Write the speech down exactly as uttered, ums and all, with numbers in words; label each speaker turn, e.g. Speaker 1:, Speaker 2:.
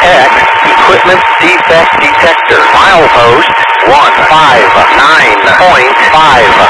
Speaker 1: Tech Equipment Defect Detector. Milepost one five nine point five.